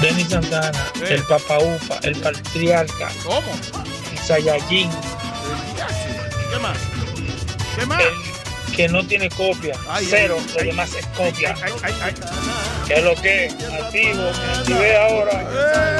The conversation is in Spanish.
Denis Santana, el Papa Upa, el Patriarca, ¿Cómo? el Saiyajin, ¿Qué más? ¿Qué más? el que no tiene copia, cero, lo demás es copia. Ay. ¿Qué es lo que? Activo, me activé ahora.